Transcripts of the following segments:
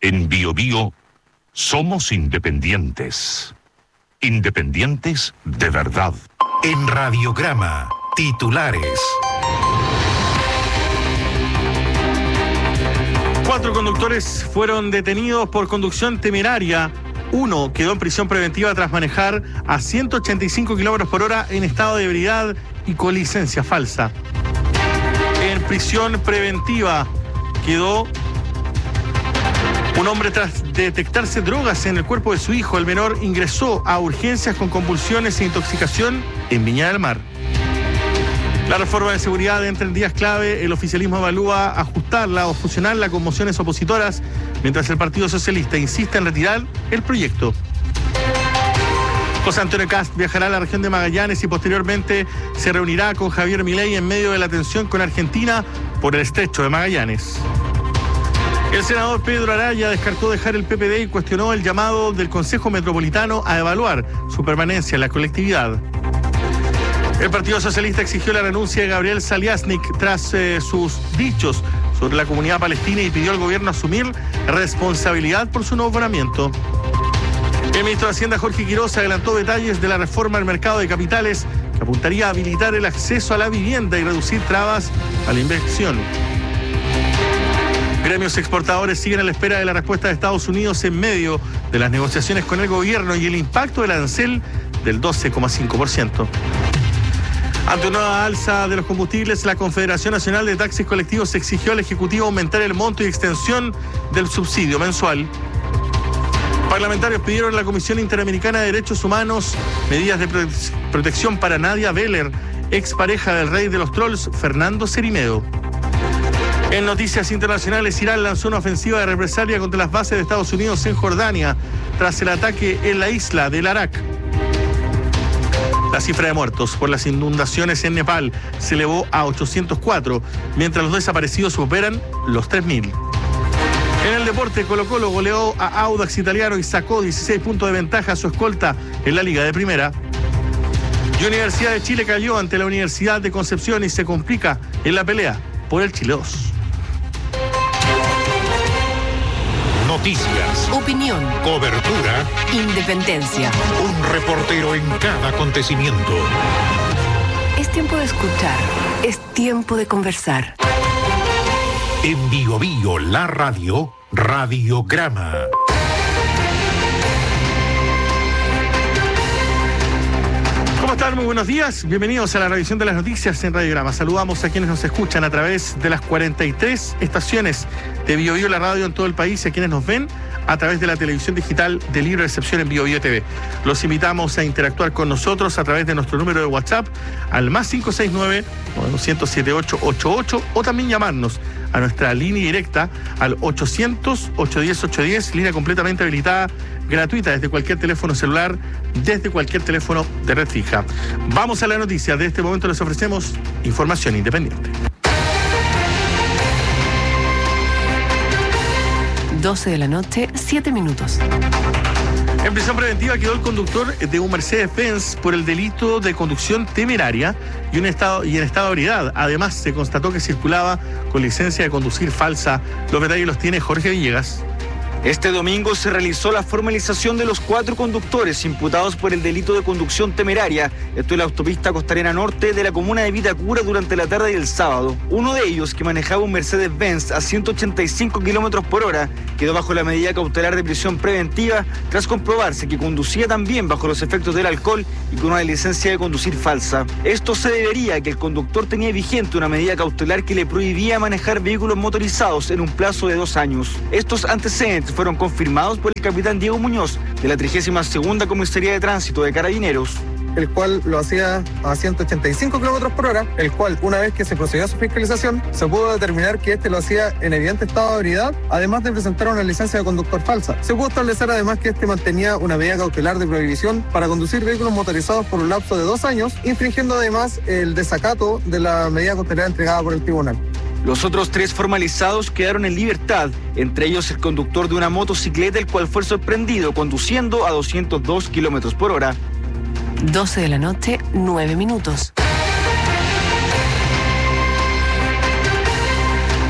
En BioBio somos independientes. Independientes de verdad. En Radiograma, titulares. 4 conductores fueron detenidos por conducción temeraria. 1 quedó en prisión preventiva tras manejar a 185 kilómetros por hora en estado de ebriedad y con licencia falsa. En prisión preventiva quedó un hombre tras detectarse drogas en el cuerpo de su hijo. El menor ingresó a urgencias con convulsiones e intoxicación en Viña del Mar. La reforma de seguridad entra en días clave. El oficialismo evalúa ajustarla o fusionarla con mociones opositoras, mientras el Partido Socialista insiste en retirar el proyecto. José Antonio Kast viajará a la región de Magallanes y posteriormente se reunirá con Javier Milei en medio de la tensión con Argentina por el estrecho de Magallanes. El senador Pedro Araya descartó dejar el PPD y cuestionó el llamado del Consejo Metropolitano a evaluar su permanencia en la colectividad. El Partido Socialista exigió la renuncia de Gabriel Saliasnik tras sus dichos sobre la comunidad palestina y pidió al gobierno asumir responsabilidad por su nombramiento. El ministro de Hacienda, Jorge Quiroz, adelantó detalles de la reforma al mercado de capitales que apuntaría a habilitar el acceso a la vivienda y reducir trabas a la inversión. Gremios exportadores siguen a la espera de la respuesta de Estados Unidos en medio de las negociaciones con el gobierno y el impacto del arancel del 12,5%. Ante una alza de los combustibles, la Confederación Nacional de Taxis Colectivos exigió al Ejecutivo aumentar el monto y extensión del subsidio mensual. Parlamentarios pidieron a la Comisión Interamericana de Derechos Humanos medidas de protección para Nadia Beller, expareja del rey de los trolls, Fernando Cerimedo. En noticias internacionales, Irán lanzó una ofensiva de represalia contra las bases de Estados Unidos en Jordania tras el ataque en la isla del Arak. La cifra de muertos por las inundaciones en Nepal se elevó a 804, mientras los desaparecidos superan los 3.000. En el deporte, Colo-Colo goleó a Audax Italiano y sacó 16 puntos de ventaja a su escolta en la Liga de Primera. Y Universidad de Chile cayó ante la Universidad de Concepción y se complica en la pelea por el Chile 2. Noticias, opinión, cobertura, independencia. un reportero en cada acontecimiento. Es tiempo de escuchar, es tiempo de conversar. En BioBio, la radio, Radiograma. ¿Cómo están? Muy buenos días. Bienvenidos a la revisión de las noticias en Radiograma. Saludamos a quienes nos escuchan a través de las 43 estaciones de BioBio, la radio en todo el país, y a quienes nos ven a través de la televisión digital de libre recepción en BioBio TV. Los invitamos a interactuar con nosotros a través de nuestro número de WhatsApp al +569 900-7888 o también llamarnos a nuestra línea directa al 800-810-810, línea completamente habilitada, gratuita desde cualquier teléfono celular, desde cualquier teléfono de red fija. Vamos a la noticia. De este momento les ofrecemos información independiente. 12 de la noche, 7 minutos. En prisión preventiva quedó el conductor de un Mercedes-Benz por el delito de conducción temeraria y en estado de ebriedad. Además, se constató que circulaba con licencia de conducir falsa. Los detalles los tiene Jorge Villegas. Este domingo se realizó la formalización de los 4 conductores imputados por el delito de conducción temeraria, esto en la autopista Costanera Norte de la comuna de Vitacura durante la tarde del sábado. Uno de ellos, que manejaba un Mercedes-Benz a 185 kilómetros por hora, quedó bajo la medida cautelar de prisión preventiva tras comprobarse que conducía también bajo los efectos del alcohol y con una licencia de conducir falsa. Esto se debería a que el conductor tenía vigente una medida cautelar que le prohibía manejar vehículos motorizados en un plazo de 2 años. Estos antecedentes fueron confirmados por el capitán Diego Muñoz de la 32ª Comisaría de Tránsito de Carabineros. El cual lo hacía a 185 kilómetros por hora, el cual, una vez que se procedió a su fiscalización, se pudo determinar que este lo hacía en evidente estado de ebriedad, además de presentar una licencia de conductor falsa. Se pudo establecer además que este mantenía una medida cautelar de prohibición para conducir vehículos motorizados por un lapso de 2 años, infringiendo además el desacato de la medida cautelar entregada por el tribunal. Los otros 3 formalizados quedaron en libertad, entre ellos el conductor de una motocicleta, el cual fue sorprendido conduciendo a 202 kilómetros por hora. 12 de la noche, 9 minutos.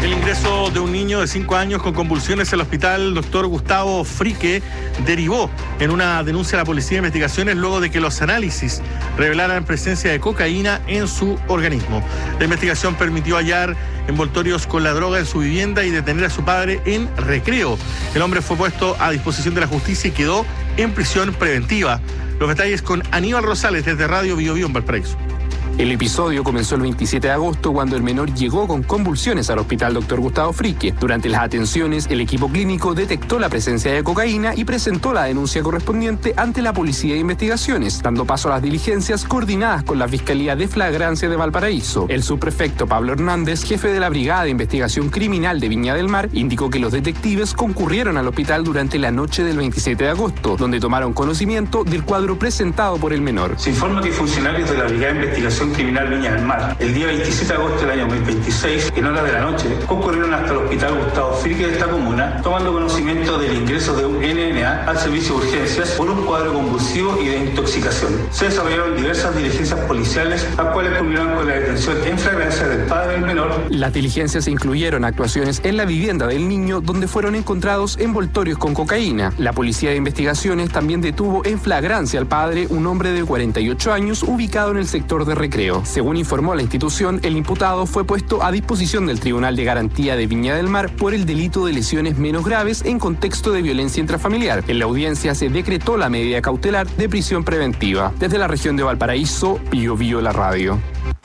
El ingreso de un niño de 5 años con convulsiones al hospital Dr. Gustavo Frique derivó en una denuncia a la Policía de Investigaciones luego de que los análisis revelaran presencia de cocaína en su organismo. La investigación permitió hallar envoltorios con la droga en su vivienda y detener a su padre en Recreo. El hombre fue puesto a disposición de la justicia y quedó en prisión preventiva. Los detalles con Aníbal Rosales desde Radio Bio Bio en Valparaíso. El episodio comenzó el 27 de agosto cuando el menor llegó con convulsiones al hospital Dr. Gustavo Frique. Durante las atenciones, el equipo clínico detectó la presencia de cocaína y presentó la denuncia correspondiente ante la Policía de Investigaciones, dando paso a las diligencias coordinadas con la Fiscalía de Flagrancia de Valparaíso. El subprefecto Pablo Hernández, jefe de la Brigada de Investigación Criminal de Viña del Mar, indicó que los detectives concurrieron al hospital durante la noche del 27 de agosto, donde tomaron conocimiento del cuadro presentado por el menor. Se informa que funcionarios de la Brigada de Investigación Criminal Viña del Mar, el día 27 de agosto del año 2026, en horas de la noche, concurrieron hasta el hospital Gustavo Frique de esta comuna, tomando conocimiento del ingreso de un NNA al servicio de urgencias por un cuadro convulsivo y de intoxicación. Se desarrollaron diversas diligencias policiales, las cuales culminaron con la detención en flagrancia del padre del menor. Las diligencias incluyeron actuaciones en la vivienda del niño, donde fueron encontrados envoltorios con cocaína. La Policía de Investigaciones también detuvo en flagrancia al padre, un hombre de 48 años, ubicado en el sector de Recreo. Según informó la institución, el imputado fue puesto a disposición del Tribunal de Garantía de Viña del Mar por el delito de lesiones menos graves en contexto de violencia intrafamiliar. En la audiencia se decretó la medida cautelar de prisión preventiva. Desde la región de Valparaíso, Bio Bio la radio.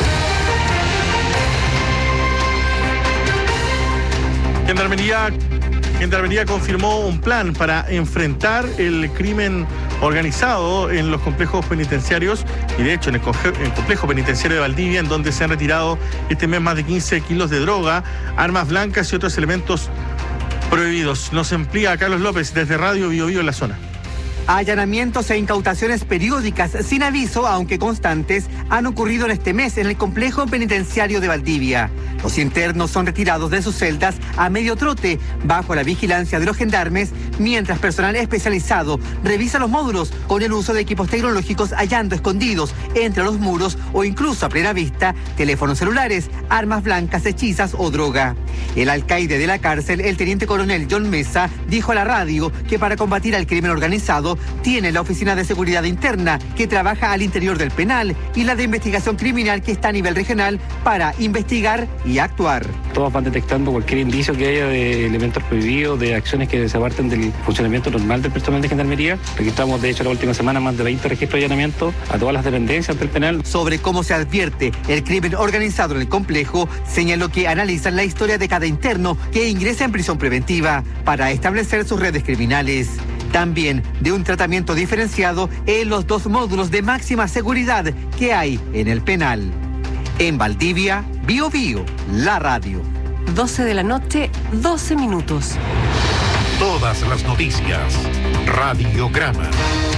Gendarmería confirmó un plan para enfrentar el crimen organizado en los complejos penitenciarios y de hecho en el complejo penitenciario de Valdivia, en donde se han retirado este mes más de 15 kilos de droga, armas blancas y otros elementos prohibidos. Nos amplía Carlos López desde Radio Bio Bio en la zona. Allanamientos e incautaciones periódicas sin aviso, aunque constantes, han ocurrido en este mes en el complejo penitenciario de Valdivia. Los internos son retirados de sus celdas a medio trote, bajo la vigilancia de los gendarmes, mientras personal especializado revisa los módulos con el uso de equipos tecnológicos, hallando escondidos entre los muros o incluso a plena vista teléfonos celulares, armas blancas, hechizas o droga. El alcaide de la cárcel, el teniente coronel John Mesa, dijo a la radio que para combatir al crimen organizado tiene la Oficina de Seguridad Interna, que trabaja al interior del penal, y la de Investigación Criminal, que está a nivel regional para investigar y actuar. Todos van detectando cualquier indicio que haya de elementos prohibidos, de acciones que se aparten del funcionamiento normal del personal de Gendarmería. Registramos, de hecho, la última semana más de 20 registros de allanamiento a todas las dependencias del penal. Sobre cómo se advierte el crimen organizado en el complejo, señaló que analizan la historia de cada interno que ingresa en prisión preventiva para establecer sus redes criminales. También de un tratamiento diferenciado en los 2 módulos de máxima seguridad que hay en el penal. En Valdivia, Bio Bio, la radio. 12 de la noche, 12 minutos. Todas las noticias. Radiograma.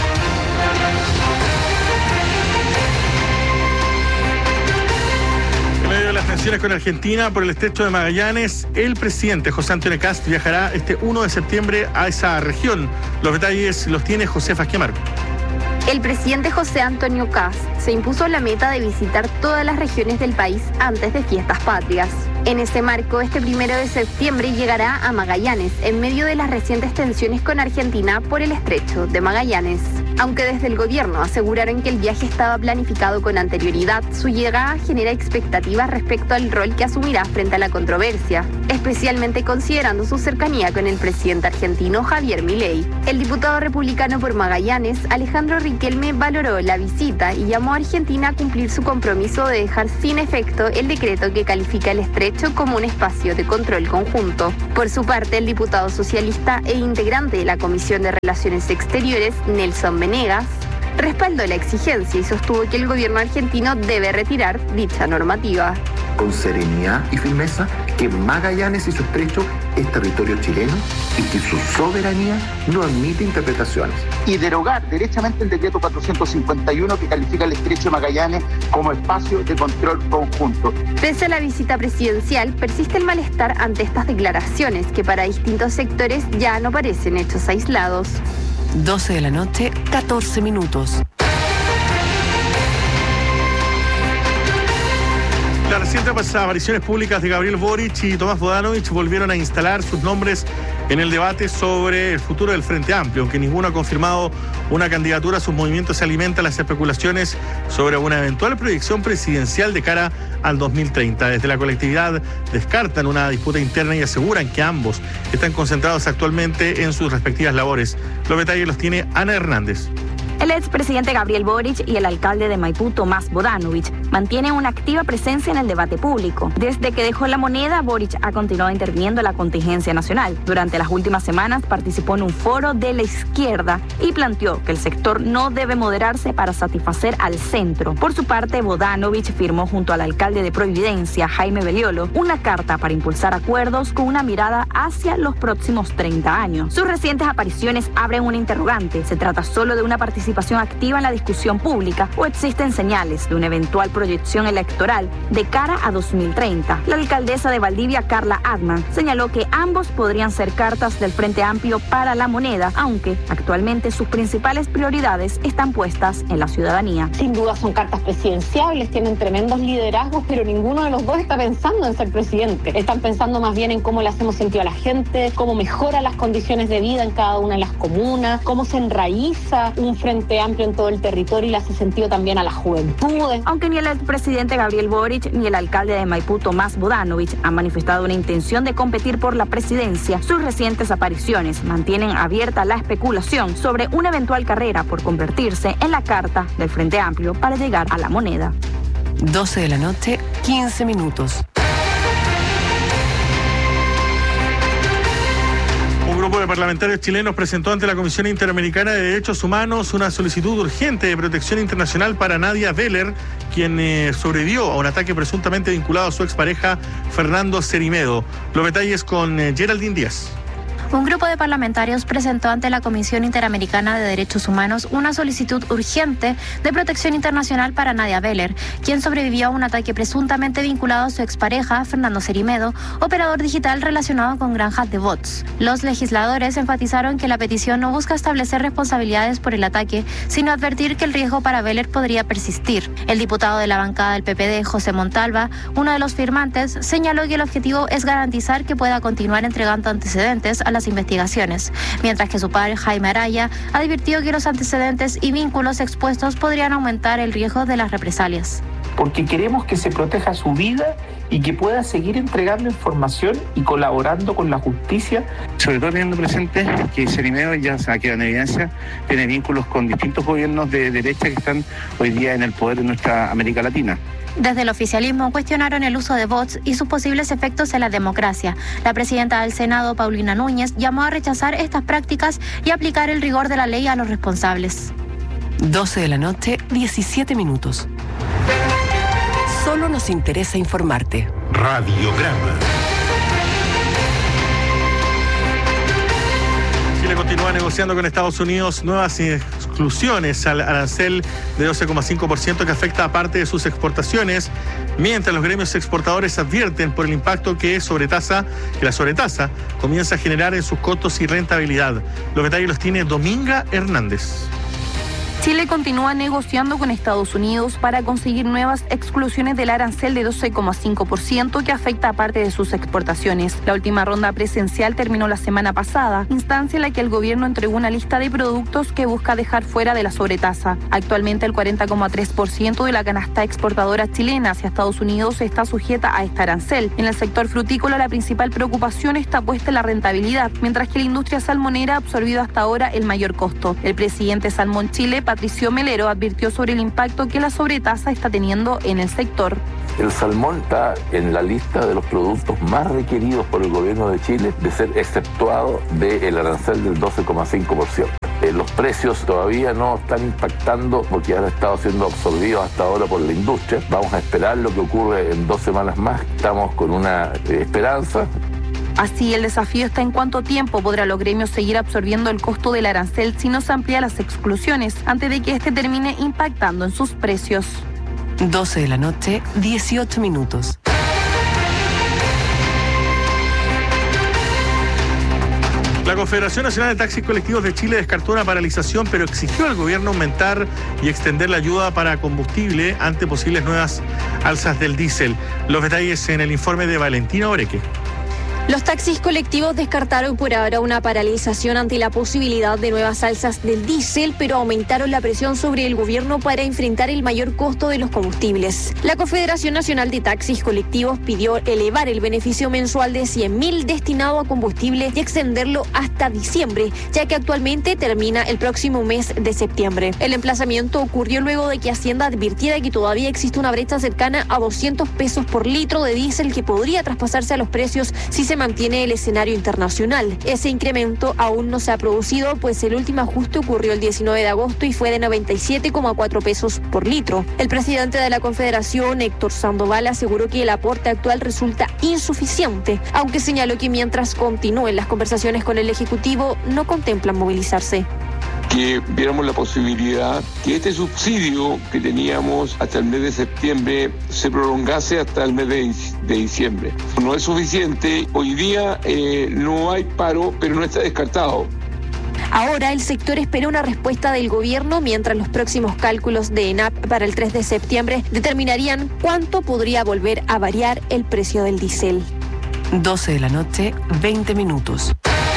En medio de las tensiones con Argentina por el estrecho de Magallanes, el presidente José Antonio Kast viajará este 1 de septiembre a esa región. Los detalles los tiene Josefa Esquiamar. El presidente José Antonio Kast se impuso la meta de visitar todas las regiones del país antes de fiestas patrias. En ese marco, este 1 de septiembre llegará a Magallanes, en medio de las recientes tensiones con Argentina por el estrecho de Magallanes. Aunque desde el gobierno aseguraron que el viaje estaba planificado con anterioridad, su llegada genera expectativas respecto al rol que asumirá frente a la controversia, especialmente considerando su cercanía con el presidente argentino Javier Milei. El diputado republicano por Magallanes, Alejandro Riquelme, valoró la visita y llamó a Argentina a cumplir su compromiso de dejar sin efecto el decreto que califica el estrecho como un espacio de control conjunto. Por su parte, el diputado socialista e integrante de la Comisión de Relaciones Exteriores, Nelson Venegas, respaldó la exigencia y sostuvo que el gobierno argentino debe retirar dicha normativa. Con serenidad y firmeza que Magallanes y su estrecho es territorio chileno y que su soberanía no admite interpretaciones. Y derogar derechamente el decreto 451 que califica el estrecho de Magallanes como espacio de control conjunto. Pese a la visita presidencial, persiste el malestar ante estas declaraciones que para distintos sectores ya no parecen hechos aislados. 12 de la noche, 14 minutos. La Las recientes apariciones públicas de Gabriel Boric y Tomás Bodanovich volvieron a instalar sus nombres en el debate sobre el futuro del Frente Amplio. Aunque ninguno ha confirmado una candidatura, sus movimientos se alimentan las especulaciones sobre una eventual proyección presidencial de cara al 2030. Desde la colectividad descartan una disputa interna y aseguran que ambos están concentrados actualmente en sus respectivas labores. Los detalles los tiene Ana Hernández. El expresidente Gabriel Boric y el alcalde de Maipú, Tomás Bodanovich, mantienen una activa presencia en el debate público. Desde que dejó La Moneda, Boric ha continuado interviniendo en la contingencia nacional. Durante las últimas semanas participó en un foro de la izquierda y planteó que el sector no debe moderarse para satisfacer al centro. Por su parte, Bodanovich firmó junto al alcalde de Providencia, Jaime Belliolo, una carta para impulsar acuerdos con una mirada hacia los próximos 30 años. Sus recientes apariciones abren una interrogante. ¿Se trata solo de una participación activa en la discusión pública o existen señales de una eventual proyección electoral de cara a 2030? La alcaldesa de Valdivia, Carla Adman, señaló que ambos podrían ser cartas del Frente Amplio para La Moneda, aunque actualmente sus principales prioridades están puestas en la ciudadanía. Sin duda son cartas presidenciables, tienen tremendos liderazgos, pero ninguno de los dos está pensando en ser presidente. Están pensando más bien en cómo le hacemos sentido a la gente, cómo mejora las condiciones de vida en cada una de las comunas, cómo se enraiza un Frente Amplio en todo el territorio y le hace sentido también a las juventudes. Aunque ni el expresidente Gabriel Boric ni el alcalde de Maipú, Tomás Bodanovich, han manifestado una intención de competir por la presidencia, sus recientes apariciones mantienen abierta la especulación sobre una eventual carrera por convertirse en la carta del Frente Amplio para llegar a La Moneda. 12 de la noche, 15 minutos. Un grupo de parlamentarios chilenos presentó ante la Comisión Interamericana de Derechos Humanos una solicitud urgente de protección internacional para Nadia Veller, quien sobrevivió a un ataque presuntamente vinculado a su expareja Fernando Cerimedo. Los detalles con Geraldine Díaz. Un grupo de parlamentarios presentó ante la Comisión Interamericana de Derechos Humanos una solicitud urgente de protección internacional para Nadia Veller, quien sobrevivió a un ataque presuntamente vinculado a su expareja, Fernando Cerimedo, operador digital relacionado con granjas de bots. Los legisladores enfatizaron que la petición no busca establecer responsabilidades por el ataque, sino advertir que el riesgo para Veller podría persistir. El diputado de la bancada del PPD, José Montalva, uno de los firmantes, señaló que el objetivo es garantizar que pueda continuar entregando antecedentes a las investigaciones, mientras que su padre, Jaime Araya, advirtió que los antecedentes y vínculos expuestos podrían aumentar el riesgo de las represalias. Porque queremos que se proteja su vida y que pueda seguir entregando información y colaborando con la justicia. Sobre todo teniendo presente que Cerimedo, ya se ha quedado en evidencia, tiene vínculos con distintos gobiernos de derecha que están hoy día en el poder de nuestra América Latina. Desde el oficialismo cuestionaron el uso de bots y sus posibles efectos en la democracia. La presidenta del Senado, Paulina Núñez, llamó a rechazar estas prácticas y aplicar el rigor de la ley a los responsables. 12 de la noche, 17 minutos. Solo nos interesa informarte. Radiograma. Chile continúa negociando con Estados Unidos nuevas exclusiones al arancel de 12,5% que afecta a parte de sus exportaciones, mientras los gremios exportadores advierten por el impacto que la sobretasa comienza a generar en sus costos y rentabilidad. Los detalles los tiene Dominga Hernández. Chile continúa negociando con Estados Unidos para conseguir nuevas exclusiones del arancel de 12,5% que afecta a parte de sus exportaciones. La última ronda presencial terminó la semana pasada, instancia en la que el gobierno entregó una lista de productos que busca dejar fuera de la sobretasa. Actualmente el 40,3% de la canasta exportadora chilena hacia Estados Unidos está sujeta a este arancel. En el sector frutícola la principal preocupación está puesta en la rentabilidad, mientras que la industria salmonera ha absorbido hasta ahora el mayor costo. El presidente Salmón Chile, Patricio Melero, advirtió sobre el impacto que la sobretasa está teniendo en el sector. El salmón está en la lista de los productos más requeridos por el gobierno de Chile de ser exceptuado del arancel del 12,5%. Los precios todavía no están impactando porque han estado siendo absorbidos hasta ahora por la industria. Vamos a esperar lo que ocurre en 2 semanas más. Estamos con una esperanza. Así, el desafío está en cuánto tiempo podrán los gremios seguir absorbiendo el costo del arancel si no se amplían las exclusiones, antes de que este termine impactando en sus precios. 12 de la noche, 18 minutos. La Confederación Nacional de Taxis Colectivos de Chile descartó una paralización, pero exigió al gobierno aumentar y extender la ayuda para combustible ante posibles nuevas alzas del diésel. Los detalles en el informe de Valentina Oreque. Los taxis colectivos descartaron por ahora una paralización ante la posibilidad de nuevas alzas del diésel, pero aumentaron la presión sobre el gobierno para enfrentar el mayor costo de los combustibles. La Confederación Nacional de Taxis Colectivos pidió elevar el beneficio mensual de 100.000 destinado a combustible y extenderlo hasta diciembre, ya que actualmente termina el próximo mes de septiembre. El emplazamiento ocurrió luego de que Hacienda advirtiera que todavía existe una brecha cercana a 200 pesos por litro de diésel que podría traspasarse a los precios si se mantiene el escenario internacional. Ese incremento aún no se ha producido, pues el último ajuste ocurrió el 19 de agosto y fue de 97,4 pesos por litro. El presidente de la Confederación, Héctor Sandoval, aseguró que el aporte actual resulta insuficiente, aunque señaló que mientras continúen las conversaciones con el Ejecutivo, no contemplan movilizarse. Que viéramos la posibilidad que este subsidio que teníamos hasta el mes de septiembre se prolongase hasta el mes de diciembre. No es suficiente. Hoy día no hay paro, pero no está descartado. Ahora el sector espera una respuesta del gobierno, mientras los próximos cálculos de ENAP para el 3 de septiembre determinarían cuánto podría volver a variar el precio del diésel. 12 de la noche, 20 minutos.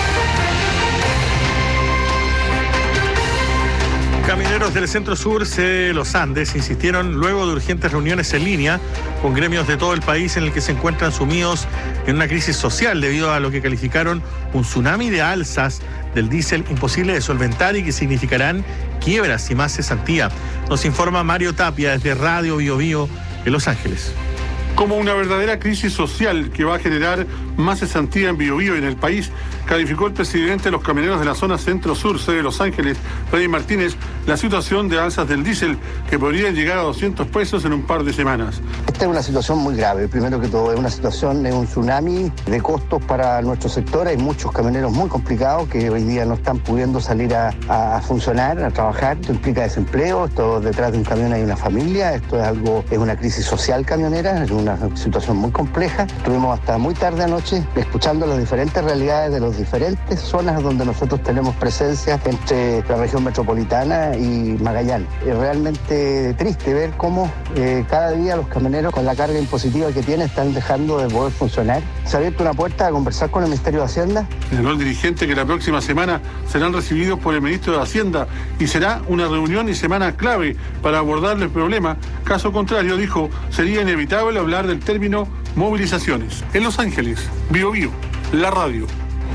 Camioneros del Centro Sur de los Andes insistieron luego de urgentes reuniones en línea con gremios de todo el país en el que se encuentran sumidos en una crisis social debido a lo que calificaron un tsunami de alzas del diésel imposible de solventar y que significarán quiebras y más cesantía. Nos informa Mario Tapia desde Radio Bio Bio de Los Ángeles. Como una verdadera crisis social que va a generar más cesantía en Biobío y en el país, calificó el presidente de los camioneros de la zona centro-sur, sede de Los Ángeles, Freddy Martínez, la situación de alzas del diésel que podrían llegar a 200 pesos en un par de semanas. Esta es una situación muy grave. Primero que todo, es una situación de un tsunami de costos para nuestro sector. Hay muchos camioneros muy complicados que hoy día no están pudiendo salir a funcionar, a trabajar. Esto implica desempleo, esto detrás de un camión hay una familia, es una crisis social camionera, es una situación muy compleja. Estuvimos hasta muy tarde anoche escuchando las diferentes realidades de las diferentes zonas donde nosotros tenemos presencia entre la región metropolitana y Magallanes. Es realmente triste ver cómo cada día los camioneros, con la carga impositiva que tienen, están dejando de poder funcionar. Se ha abierto una puerta a conversar con el Ministerio de Hacienda. Señaló el dirigente que la próxima semana serán recibidos por el ministro de Hacienda y será una reunión y semana clave para abordar el problema. Caso contrario, dijo, sería inevitable hablar del término movilizaciones. En Los Ángeles, Bio Bio, la radio.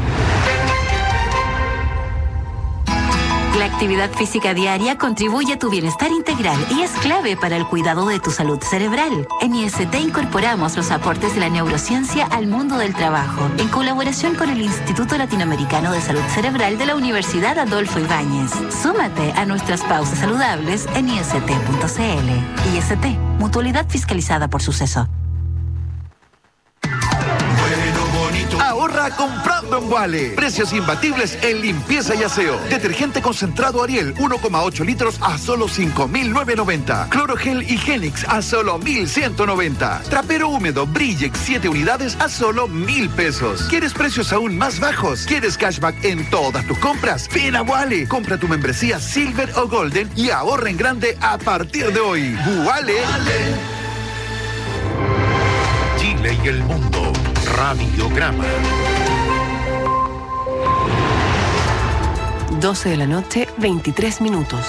La actividad física diaria contribuye a tu bienestar integral y es clave para el cuidado de tu salud cerebral. En IST incorporamos los aportes de la neurociencia al mundo del trabajo, en colaboración con el Instituto Latinoamericano de Salud Cerebral de la Universidad Adolfo Ibáñez. Súmate a nuestras pausas saludables en ist.cl. IST, mutualidad fiscalizada por Suceso. Ahorra comprando en Wale. Precios imbatibles en limpieza y aseo. Detergente concentrado Ariel 1,8 litros a solo 5.990. Clorogel Higienix a solo 1.190. Trapero húmedo Brillex 7 unidades a solo 1.000 pesos. ¿Quieres precios aún más bajos? ¿Quieres cashback en todas tus compras? Ven a Wale. Compra tu membresía Silver o Golden y ahorra en grande a partir de hoy. Wale. Chile y el mundo. Radiograma. 12 de la noche, 23 minutos.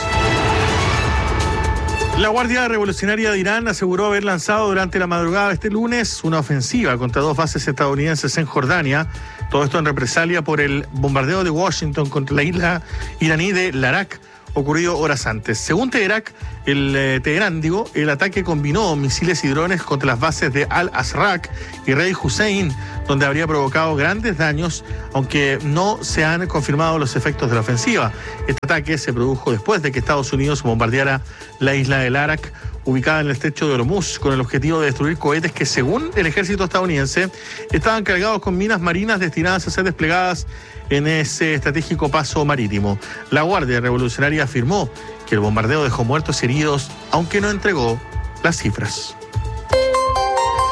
La Guardia Revolucionaria de Irán aseguró haber lanzado durante la madrugada de este lunes una ofensiva contra 2 bases estadounidenses en Jordania. Todo esto en represalia por el bombardeo de Washington contra la isla iraní de Larak, ocurrido horas antes. Según Teherán, el ataque combinó misiles y drones contra las bases de Al-Azraq y Rey Hussein, donde habría provocado grandes daños, aunque no se han confirmado los efectos de la ofensiva. Este ataque se produjo después de que Estados Unidos bombardeara la isla de Larak, ubicada en el estrecho de Hormuz, con el objetivo de destruir cohetes que, según el ejército estadounidense, estaban cargados con minas marinas destinadas a ser desplegadas en ese estratégico paso marítimo. La Guardia Revolucionaria afirmó que el bombardeo dejó muertos y heridos, aunque no entregó las cifras.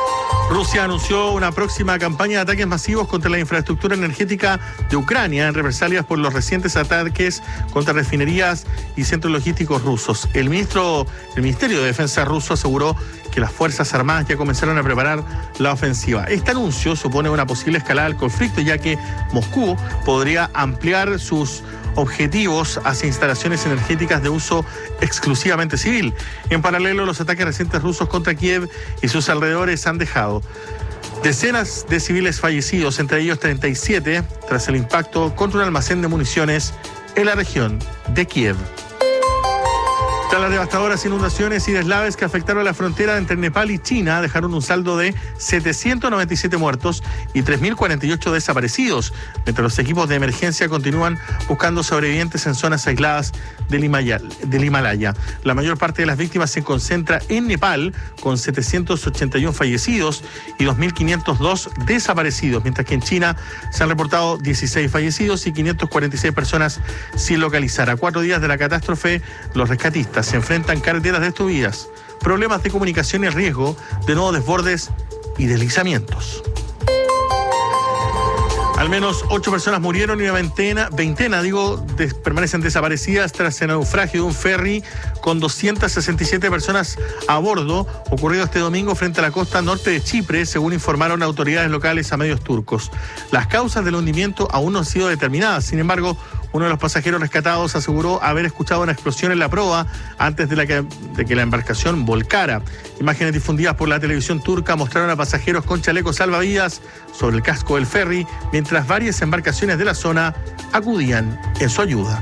Rusia anunció una próxima campaña de ataques masivos contra la infraestructura energética de Ucrania en represalias por los recientes ataques contra refinerías y centros logísticos rusos. El Ministerio de Defensa ruso aseguró que las Fuerzas Armadas ya comenzaron a preparar la ofensiva. Este anuncio supone una posible escalada del conflicto, ya que Moscú podría ampliar sus objetivos hacia instalaciones energéticas de uso exclusivamente civil. En paralelo, los ataques recientes rusos contra Kiev y sus alrededores han dejado decenas de civiles fallecidos, entre ellos 37, tras el impacto contra un almacén de municiones en la región de Kiev. Tras las devastadoras inundaciones y deslaves que afectaron la frontera entre Nepal y China, dejaron un saldo de 797 muertos y 3.048 desaparecidos, mientras los equipos de emergencia continúan buscando sobrevivientes en zonas aisladas del Himalaya. La mayor parte de las víctimas se concentra en Nepal, con 781 fallecidos y 2.502 desaparecidos, mientras que en China se han reportado 16 fallecidos y 546 personas sin localizar. A 4 días de la catástrofe, los rescatistas se enfrentan carreteras destruidas, problemas de comunicación y el riesgo de nuevos desbordes y deslizamientos. Al menos 8 personas murieron y una veintena permanecen desaparecidas tras el naufragio de un ferry con 267 personas a bordo, ocurrido este domingo frente a la costa norte de Chipre, según informaron autoridades locales a medios turcos. Las causas del hundimiento aún no han sido determinadas. Sin embargo, uno de los pasajeros rescatados aseguró haber escuchado una explosión en la proa antes de que la embarcación volcara. Imágenes difundidas por la televisión turca mostraron a pasajeros con chalecos salvavidas sobre el casco del ferry, mientras varias embarcaciones de la zona acudían en su ayuda.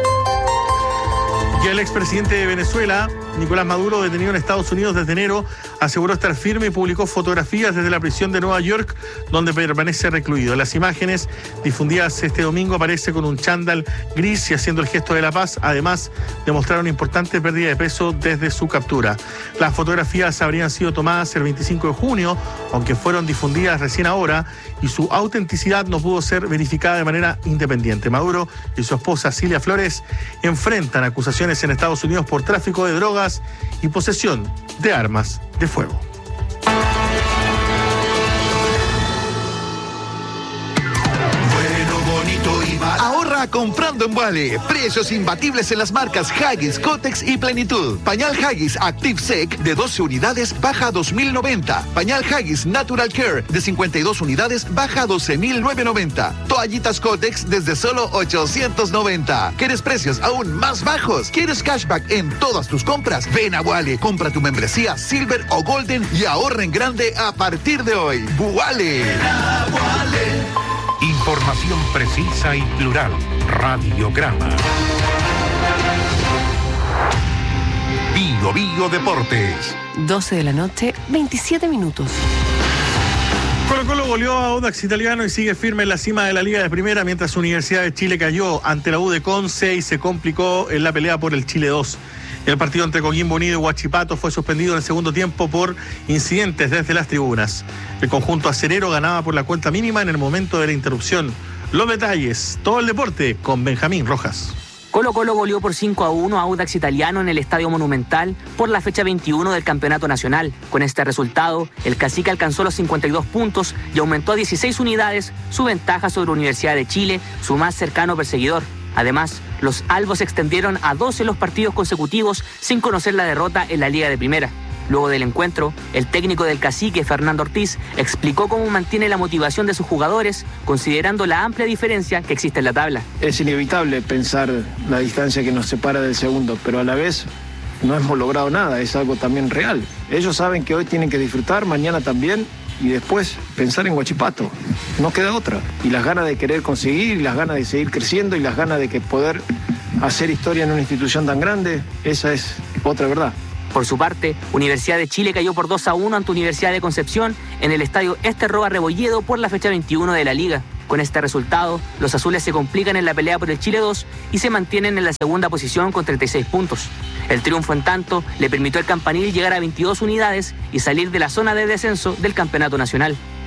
Y el expresidente de Venezuela, Nicolás Maduro, detenido en Estados Unidos desde enero, aseguró estar firme y publicó fotografías desde la prisión de Nueva York, donde permanece recluido. En las imágenes difundidas este domingo aparece con un chándal gris y haciendo el gesto de la paz. Además, demostraron una importante pérdida de peso desde su captura. Las fotografías habrían sido tomadas el 25 de junio, aunque fueron difundidas recién ahora, y su autenticidad no pudo ser verificada de manera independiente. Maduro y su esposa Cilia Flores enfrentan acusaciones en Estados Unidos por tráfico de drogas y posesión de armas de fuego. Ahorra comprando en Wally. Precios imbatibles en las marcas Huggies, Kotex y Plenitud. Pañal Huggies Active Sec de 12 unidades baja a 2.090. Pañal Huggies Natural Care de 52 unidades baja a 12.990. Toallitas Kotex desde solo 890. ¿Quieres precios aún más bajos? ¿Quieres cashback en todas tus compras? Ven a Wally, compra tu membresía Silver o Golden y ahorra en grande a partir de hoy. Wally. Información precisa y plural. Radiograma. Bio Deportes. 12 de la noche, 27 minutos. Colo-Colo goleó a Audax Italiano y sigue firme en la cima de la Liga de Primera, mientras Universidad de Chile cayó ante la U de Conce y se complicó en la pelea por el Chile 2. El partido entre Coquimbo Unido y Huachipato fue suspendido en el segundo tiempo por incidentes desde las tribunas. El conjunto acerero ganaba por la cuenta mínima en el momento de la interrupción. Los detalles, todo el deporte con Benjamín Rojas. Colo-Colo goleó por 5-1 a Audax Italiano en el Estadio Monumental por la fecha 21 del Campeonato Nacional. Con este resultado, el Cacique alcanzó los 52 puntos y aumentó a 16 unidades su ventaja sobre Universidad de Chile, su más cercano perseguidor. Además, los albos extendieron a 12 los partidos consecutivos sin conocer la derrota en la Liga de Primera. Luego del encuentro, el técnico del Cacique, Fernando Ortiz, explicó cómo mantiene la motivación de sus jugadores, considerando la amplia diferencia que existe en la tabla. Es inevitable pensar la distancia que nos separa del segundo, pero a la vez no hemos logrado nada, es algo también real. Ellos saben que hoy tienen que disfrutar, mañana también, y después pensar en Huachipato. No queda otra. Y las ganas de querer conseguir, y las ganas de seguir creciendo, y las ganas de poder hacer historia en una institución tan grande, esa es otra verdad. Por su parte, Universidad de Chile cayó por 2-1 ante Universidad de Concepción en el estadio Roa Rebolledo por la fecha 21 de la Liga. Con este resultado, los azules se complican en la pelea por el Chile 2 y se mantienen en la segunda posición con 36 puntos. El triunfo, en tanto, le permitió al Campanil llegar a 22 unidades y salir de la zona de descenso del Campeonato Nacional.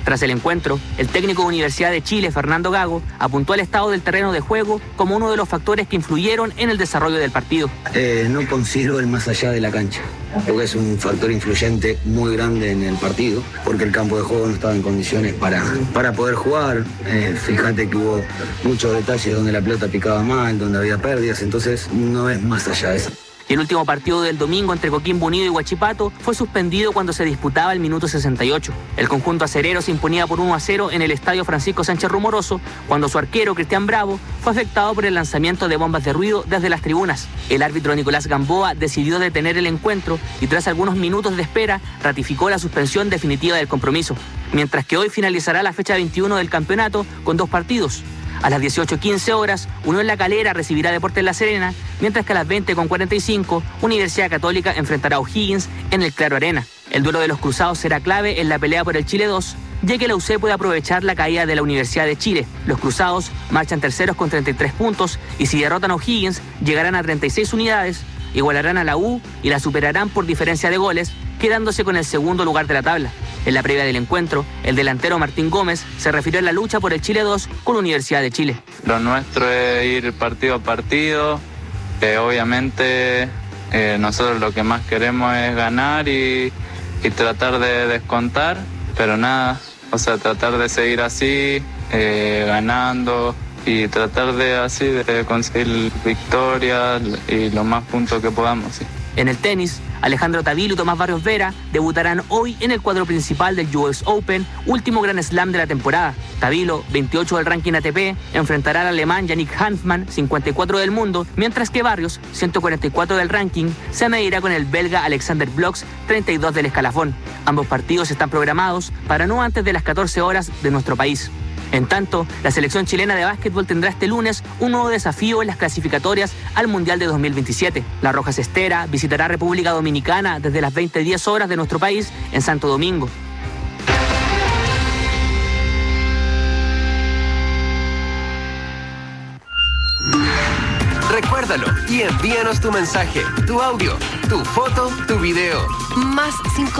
Tras el encuentro, el técnico de Universidad de Chile, Fernando Gago, apuntó al estado del terreno de juego como uno de los factores que influyeron en el desarrollo del partido. No considero el más allá de la cancha. Creo que es un factor influyente muy grande en el partido, porque el campo de juego no estaba en condiciones para poder jugar. Fíjate que hubo muchos detalles donde la pelota picaba mal, donde había pérdidas, entonces no es más allá de eso. Y el último partido del domingo entre Coquimbo Unido y Huachipato fue suspendido cuando se disputaba el minuto 68. El conjunto acerero se imponía por 1-0 en el estadio Francisco Sánchez Rumoroso, cuando su arquero, Cristian Bravo, fue afectado por el lanzamiento de bombas de ruido desde las tribunas. El árbitro Nicolás Gamboa decidió detener el encuentro y tras algunos minutos de espera ratificó la suspensión definitiva del compromiso. Mientras que hoy finalizará la fecha 21 del campeonato con 2 partidos. A las 18:15 horas, Unión La Calera recibirá Deportes La Serena, mientras que a las 20:45, Universidad Católica enfrentará a O'Higgins en el Claro Arena. El duelo de los cruzados será clave en la pelea por el Chile 2, ya que la UC puede aprovechar la caída de la Universidad de Chile. Los cruzados marchan terceros con 33 puntos y si derrotan a O'Higgins, llegarán a 36 unidades, igualarán a la U y la superarán por diferencia de goles, quedándose con el segundo lugar de la tabla. En la previa del encuentro, el delantero Martín Gómez se refirió a la lucha por el Chile 2 con la Universidad de Chile. Lo nuestro es ir partido a partido. Obviamente nosotros lo que más queremos es ganar y tratar de descontar, pero nada, tratar de seguir así, ganando y tratar de conseguir victorias y los más puntos que podamos. Sí. En el tenis, Alejandro Tavilo y Tomás Barrios Vera debutarán hoy en el cuadro principal del US Open, último Grand Slam de la temporada. Tavilo, 28 del ranking ATP, enfrentará al alemán Yannick Hanfmann, 54 del mundo, mientras que Barrios, 144 del ranking, se medirá con el belga Alexander Blox, 32 del escalafón. Ambos partidos están programados para no antes de las 14 horas de nuestro país. En tanto, la selección chilena de básquetbol tendrá este lunes un nuevo desafío en las clasificatorias al Mundial de 2027. La Roja Cestera visitará República Dominicana desde las 20:10 horas de nuestro país en Santo Domingo. Recuérdalo y envíanos tu mensaje, tu audio, tu foto, tu video. Más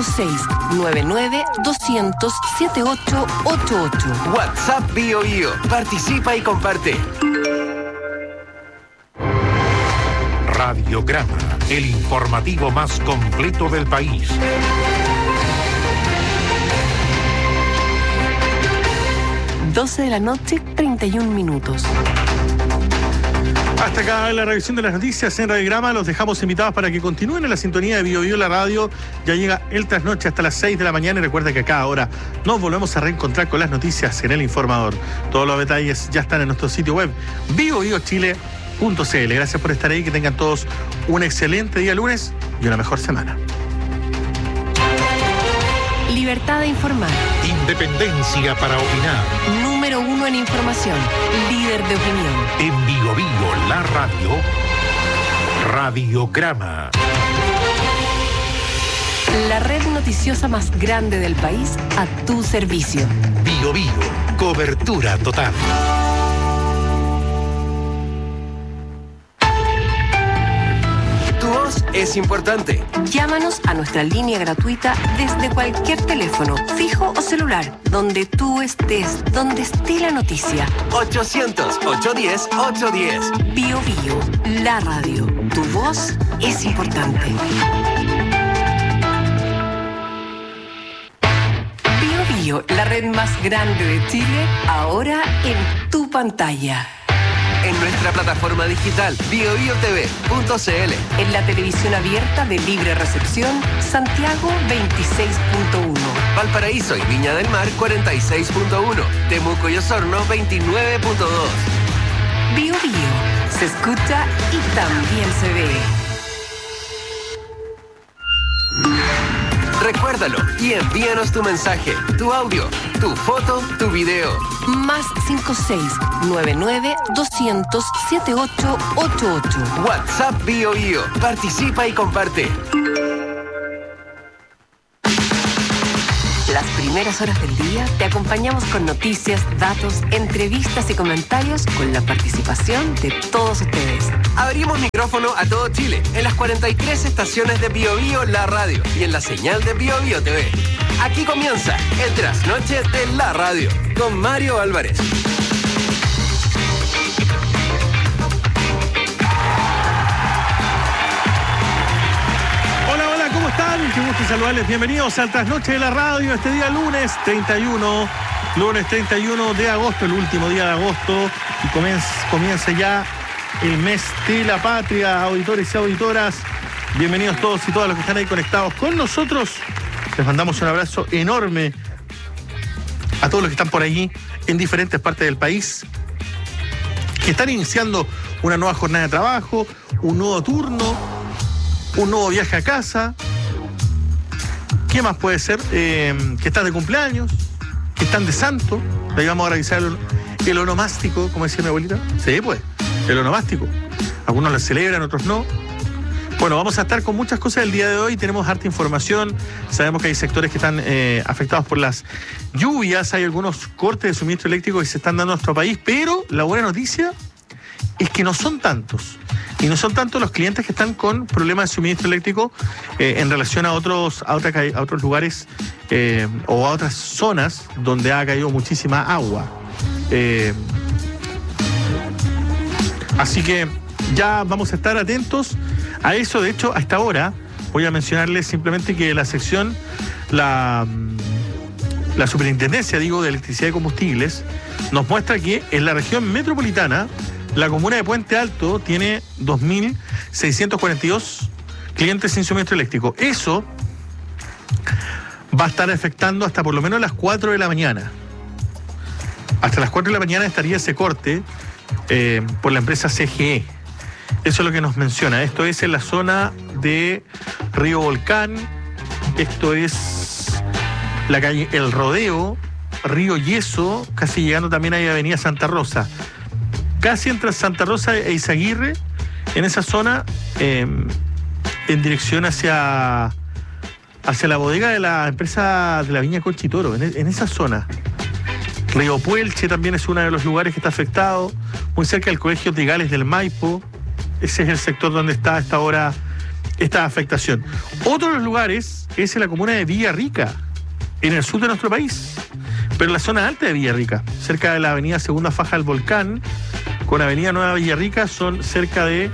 56-99-200-7888. WhatsApp BioBio. Participa y comparte. Radiograma, el informativo más completo del país. Doce de la noche, 31 minutos. Hasta acá la revisión de las noticias en Radiograma. Los dejamos invitados para que continúen en la sintonía de BioBio la radio. Ya llega el trasnoche hasta las 6 de la mañana y recuerda que a cada hora nos volvemos a reencontrar con las noticias en El Informador. Todos los detalles ya están en nuestro sitio web biobiochile.cl. Gracias por estar ahí, que tengan todos un excelente día lunes y una mejor semana. Libertad de informar. Independencia para opinar. Número 1 en información. Líder de opinión. En BioBio, la radio. Radiograma. La red noticiosa más grande del país a tu servicio. BioBio, cobertura total. Es importante. Llámanos a nuestra línea gratuita desde cualquier teléfono, fijo o celular, donde tú estés, donde esté la noticia. 800-810-810. BioBio, la radio. Tu voz es importante. BioBio, la red más grande de Chile, ahora en tu pantalla. En nuestra plataforma digital biobiotv.cl. En la televisión abierta de libre recepción, Santiago 26.1. Valparaíso y Viña del Mar 46.1. Temuco y Osorno 29.2. BioBio. Se escucha y también se ve. Recuérdalo y envíanos tu mensaje, tu audio, tu foto, tu video. Más 56-99-200-7888. WhatsApp BioBio. Participa y comparte. Las primeras horas del día te acompañamos con noticias, datos, entrevistas y comentarios con la participación de todos ustedes. Abrimos micrófono a todo Chile, en las 43 estaciones de Bio Bio La Radio y en la señal de Bio Bio TV. Aquí comienza el trasnoche de la radio con Mario Álvarez. Hola, ¿cómo están? Qué gusto saludarles. Bienvenidos al trasnoche de la radio este día lunes 31 de agosto, el último día de agosto, y comienza ya el mes de la patria, auditores y auditoras. Bienvenidos todos y todas los que están ahí conectados con nosotros. Les mandamos un abrazo enorme a todos los que están por allí en diferentes partes del país, que están iniciando una nueva jornada de trabajo, un nuevo turno, un nuevo viaje a casa. ¿Qué más puede ser? Que están de cumpleaños, que están de santo. Le vamos a revisar el onomástico, como decía mi abuelita. Sí, pues, el onomástico. Algunos lo celebran, otros no. Bueno, vamos a estar con muchas cosas el día de hoy. Tenemos harta información. Sabemos que hay sectores que están afectados por las lluvias. Hay algunos cortes de suministro eléctrico que se están dando en nuestro país. Pero la buena noticia es que no son tantos. Y no son tantos los clientes que están con problemas de suministro eléctrico en relación a otros lugares o a otras zonas donde ha caído muchísima agua. Así que ya vamos a estar atentos a eso. De hecho, a esta hora voy a mencionarles simplemente que la sección, la superintendencia, de electricidad y combustibles, nos muestra que en la región metropolitana, la comuna de Puente Alto tiene 2.642 clientes sin suministro eléctrico. Eso va a estar afectando hasta por lo menos las 4 de la mañana. Hasta las 4 de la mañana estaría ese corte por la empresa CGE. Eso es lo que nos menciona. Esto es en la zona de Río Volcán. Esto es la calle El Rodeo, Río Yeso, casi llegando también ahí a Avenida Santa Rosa. Casi entre Santa Rosa e Izaguirre, en esa zona, en dirección hacia la bodega de la empresa de la Viña Conchitoro, en esa zona. Río Puelche también es uno de los lugares que está afectado, muy cerca del Colegio Trigales del Maipo. Ese es el sector donde está a esta hora esta afectación. Otro de los lugares es en la comuna de Villarrica, en el sur de nuestro país, pero en la zona alta de Villarrica, cerca de la avenida Segunda Faja del Volcán, con Avenida Nueva Villarrica, son cerca de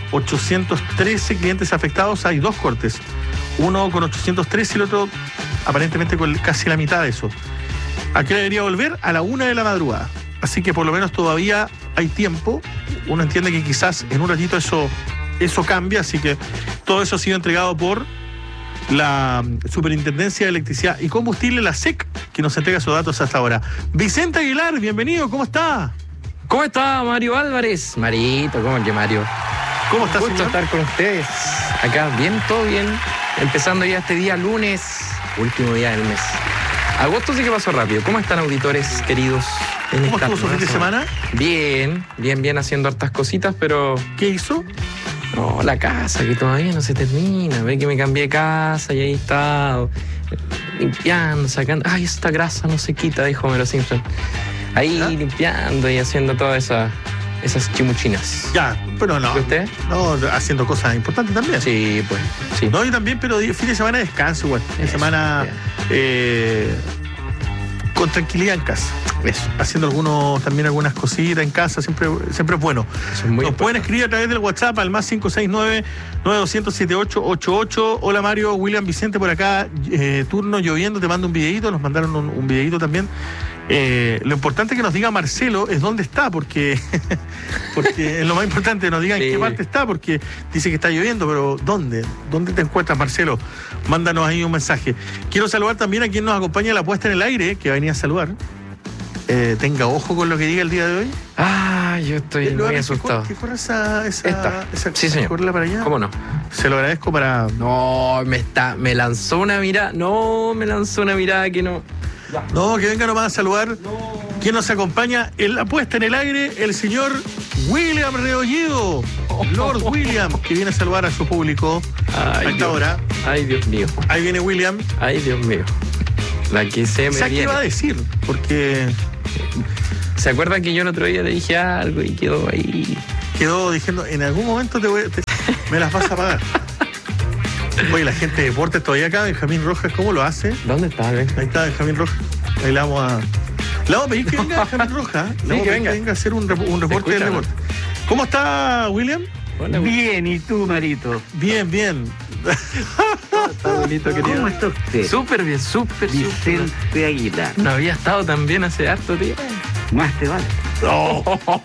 813 clientes afectados. Hay dos cortes, uno con 813 y el otro aparentemente con casi la mitad de eso. ¿A qué debería volver? A la 1 de la madrugada. Así que por lo menos todavía hay tiempo. Uno entiende que quizás en un ratito eso cambia, así que todo eso ha sido entregado por la Superintendencia de Electricidad y Combustible, la SEC, que nos entrega esos datos hasta ahora. Vicente Aguilar, bienvenido, ¿cómo está? ¿Cómo está Mario Álvarez? Marito, ¿cómo es que Mario? ¿Cómo estás, señor? Gusto estar con ustedes. Acá, bien, todo bien. Empezando ya este día lunes, último día del mes. Agosto sí que pasó rápido. ¿Cómo están, auditores queridos? ¿Cómo estuvo su fin de semana? Bien, haciendo hartas cositas, pero... ¿Qué hizo? No, la casa, que todavía no se termina. Ve que me cambié de casa y ahí he estado limpiando, sacando... Ay, esta grasa no se quita, dijo Homero Simpson. Ahí limpiando y haciendo todas esas chimuchinas. Ya, pero no. ¿Y usted? No, haciendo cosas importantes también. Sí, pues. Sí. No, yo también, pero fin de semana de descanso, güey. Fin de semana con tranquilidad en casa. Eso. Haciendo algunas cositas en casa, siempre es bueno. Nos pueden escribir a través del WhatsApp al más 569-9200-7888. Hola Mario, William Vicente por acá, turno lloviendo, te mando un videíto, nos mandaron un videíto también. Lo importante que nos diga Marcelo es dónde está, porque es lo más importante, nos digan en qué parte está, porque dice que está lloviendo, pero ¿dónde te encuentras, Marcelo? Mándanos ahí un mensaje. Quiero saludar también a quien nos acompaña en la puesta en el aire, que va a venir a saludar. Tenga ojo con lo que diga el día de hoy. Yo estoy muy asustado. ¿Qué corre esa sí, señor. Correrla para allá? ¿Cómo no? Se lo agradezco para... No, me lanzó una mirada. No, me lanzó una mirada que no... No, que venga nomás a saludar. ¿Quién nos acompaña en la puesta en el aire? El señor William Rebolledo, Lord William, que viene a saludar a su público a esta hora. Ay, Dios mío. Ahí viene William. Ay, Dios mío. La que se me ¿Sabes qué viene. iba a decir? Porque ¿Se acuerdan que yo el otro día le dije algo y quedó ahí? quedó diciendo, en algún momento me las vas a pagar. Oye, la gente de deportes todavía acá, Benjamín Rojas, ¿cómo lo hace? ¿Dónde está, Ahí está Benjamín Rojas. Ahí le vamos a pedir que venga Benjamín Rojas. Le vamos a pedir que venga a hacer un reporte del deporte. ¿Cómo está, William? Hola, bien, ¿y tú, Marito? Bien, bien. ¿Cómo está usted? Súper bien, súper bien. Vicente Aguilar. No había estado tan bien hace harto tiempo. Más te vale. Oh.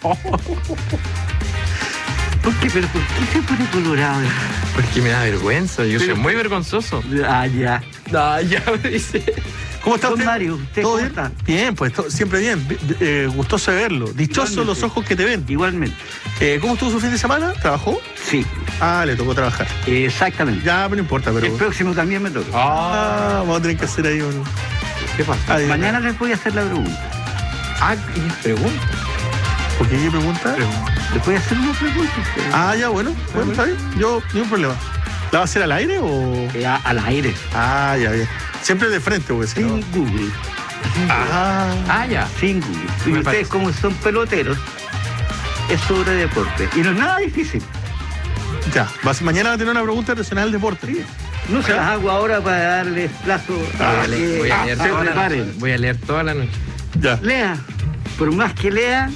¿Por qué se pone colorado? Porque me da vergüenza, yo soy muy vergonzoso. Ah, ya. Ah, ya me dice. ¿Cómo está usted? Mario, ¿usted ¿Todo cómo bien? está? Bien, pues siempre bien. Gustoso de verlo. Dichosos Igualmente. los ojos que te ven. Igualmente. ¿Cómo estuvo su fin de semana? ¿Trabajó? Sí. Ah, le tocó trabajar. Exactamente. Ya, pero no importa, pero... El próximo también me toca. Vamos a tener que hacer ahí un... ¿Qué pasa? Mañana les voy a hacer la pregunta. Ah, ¿y pregunta? ¿Por qué pregunta? Les voy a hacer una pregunta. Ah, ya, bueno, está bien. Yo, ningún problema. ¿La va a hacer al aire o...? Al aire. Ah, ya, bien. Siempre de frente, pues. Sin Google. Ah, ya. Sin Google. Y ustedes, como son peloteros, es sobre deporte. Y no es nada difícil. Ya, mañana va a tener una pregunta relacionada al deporte. Sí. No se las hago ahora para darles plazo a que Voy a leer se toda la preparen. noche. Voy a leer toda la noche. Ya. Lea. Por más que lea,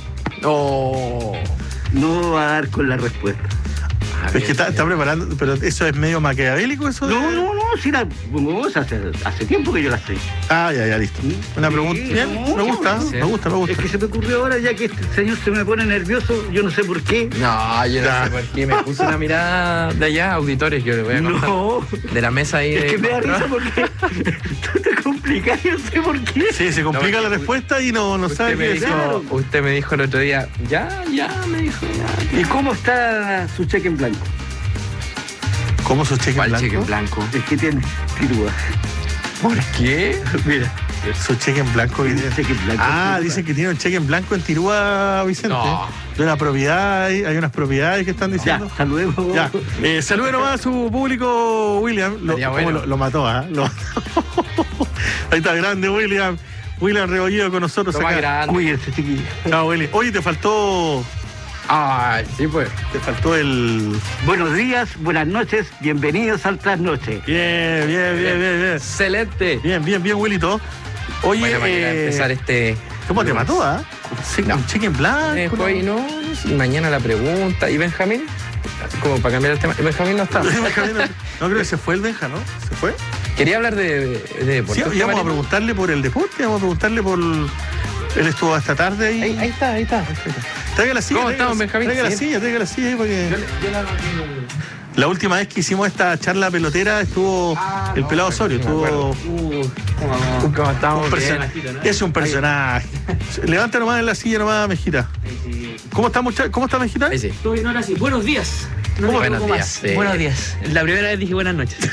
no va a dar con la respuesta. Es que está preparando, pero eso es medio maquiavélico, eso de... No, si la vos hace tiempo que yo la sé. Ah, ya, listo. Una pregunta. Bien, me gusta. Es que se me ocurrió ahora, ya que este señor se me pone nervioso, yo no sé por qué. No, yo no sé por qué. Me puse una mirada de allá, auditores, que yo les voy a contar. No. De la mesa ahí. Es que me da risa porque tú te complicas, yo no sé por qué. Sí, se complica la respuesta y no sabe qué decir. Usted me dijo el otro día, ya, me dijo, ya. ¿Y cómo está su cheque en blanco? ¿Cómo su cheque en ¿Cuál blanco? cheque en blanco? Es que tiene tirúa. ¿Por qué? Mira. Su cheque en blanco. Cheque en blanco. Ah, dicen que tiene un cheque en blanco en Tirúa, Vicente. No. De una propiedad, hay unas propiedades que están diciendo. Ya, saludemos. Ya. Salude nomás a su público, William. Lo mató, ¿ah? Ahí está, grande, William. William Rebollido con nosotros Toma acá. grande. Cuídense, chiquillos. Chao, Willy. Oye, te faltó... Ay, sí, pues. Te faltó el... Buenos días, buenas noches, bienvenidos al Trasnoche. Bien. Excelente. Bien, Willito. Oye, Bueno, mañana empezar este... ¿Cómo te mató, ah? Un cheque en blanco. no, y mañana la pregunta. ¿Y Benjamín? Como para cambiar el tema. Benjamín no está. No creo que se fue el Benja, ¿no? ¿Se fue? Quería hablar de deporte. Sí, íbamos a preguntarle por el deporte, íbamos a preguntarle por... Él estuvo hasta tarde ahí. Ahí está. Traiga la silla. ¿Cómo estamos, Benjamín? Traiga la silla ahí para que... La última vez que hicimos esta charla pelotera estuvo el Pelado Osorio. Estuvo... ¿Cómo estamos? Es un personaje. Levanta nomás en la silla nomás, Mejita. ¿Cómo está, Mejita? Ahí sí. Estoy bien, ahora sí. Buenos días. Buenos días. Buenos días. La primera vez dije buenas noches.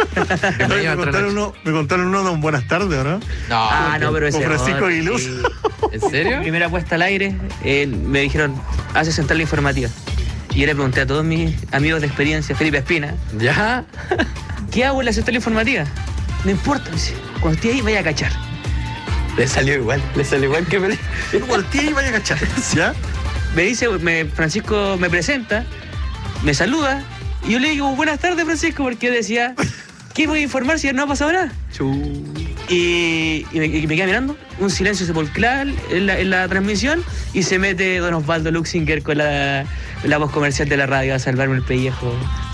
Me contaron uno de un buenas tardes, ¿o no? No, pero ese. Con Francisco Aguiluz. ¿En serio? Primera puesta al aire, me dijeron, hace central informativa. Y yo le pregunté a todos mis amigos de experiencia, Felipe Espina, ¿ya? ¿Qué hago en la central informativa? No importa, me dice, cuando esté ahí vaya a cachar. Le salió igual que me... Cuando esté ahí vaya a cachar. ¿Ya? Me dice, Francisco me presenta, me saluda, y yo le digo, buenas tardes, Francisco, porque yo decía, ¿qué voy a informar si no ha pasado nada? Y me queda mirando, un silencio sepulcral en la transmisión, y se mete Don Osvaldo Luxinger con la voz comercial de la radio a salvarme el pellejo.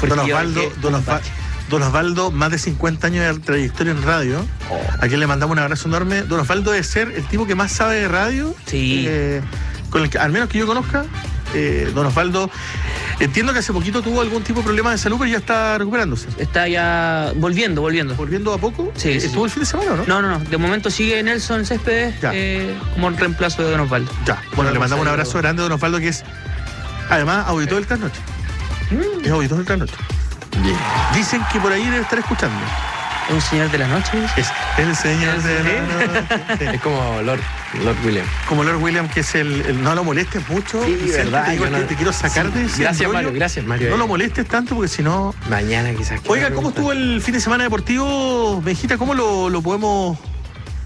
Don Osvaldo, más de 50 años de trayectoria en radio, a quien le mandamos un abrazo enorme. Don Osvaldo debe ser el tipo que más sabe de radio, sí. Con el que, al menos que yo conozca. Don Osvaldo, entiendo que hace poquito tuvo algún tipo de problema de salud, pero ya está recuperándose. Está ya volviendo. ¿Volviendo a poco? Sí. ¿Estuvo el fin de semana o no? No. De momento sigue Nelson Céspedes como el reemplazo de Don Osvaldo. Ya. Bueno, le mandamos un abrazo grande a Don Osvaldo, que es además auditor del Trasnoche. Es auditor del Trasnoche. Bien. Dicen que por ahí debe estar escuchando. ¿Es un señor de la noche? Es el señor de la noche. Es como Lord William. Como Lord William, que es el... No lo molestes mucho. Sí, verdad. Te quiero sacar de ese Gracias, rollo. Gracias, Mario. No lo molestes tanto porque si no... Mañana quizás. Oiga, ¿cómo estuvo el fin de semana deportivo, Benjita? ¿Cómo lo podemos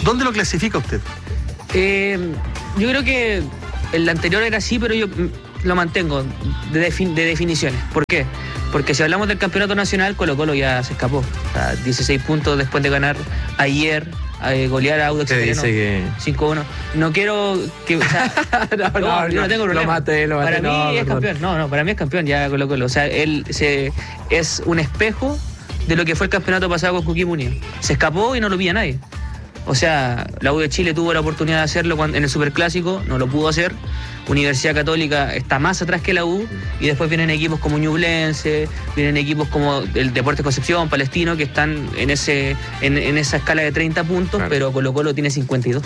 ¿Dónde lo clasifica usted? Yo creo que el anterior era así, pero yo lo mantengo de definiciones. ¿Por qué? Porque si hablamos del campeonato nacional, Colo-Colo ya se escapó. O sea, 16 puntos después de ganar ayer, golear a Audax Italiano 5-1. No quiero que... O sea, yo no tengo problema. Lo maté, para mí es campeón. No, para mí es campeón ya Colo-Colo. O sea, es un espejo de lo que fue el campeonato pasado con Coquimbo Unido. Se escapó y no lo pilla nadie. O sea, la U de Chile tuvo la oportunidad de hacerlo en el Superclásico, no lo pudo hacer. Universidad Católica está más atrás que la U, y después vienen equipos como Ñublense, vienen equipos como el Deportes Concepción, Palestino, que están en esa escala de 30 puntos, claro. Pero Colo-Colo tiene 52.